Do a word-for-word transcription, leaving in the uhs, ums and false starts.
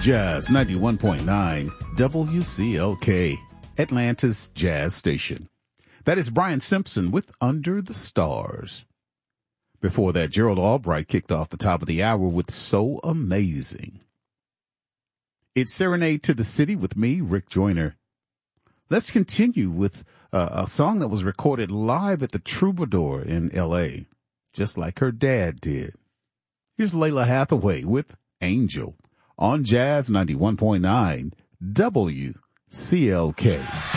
Jazz ninety-one point nine W C L K, Atlanta's Jazz Station. That is Brian Simpson with Under the Stars. Before that, Gerald Albright kicked off the top of the hour with So Amazing. It's Serenade to the City with me, Rick Joyner. Let's continue with uh, a song that was recorded live at the Troubadour in L A, just like her dad did. Here's Layla Hathaway with Angel on Jazz ninety-one point nine W C L K.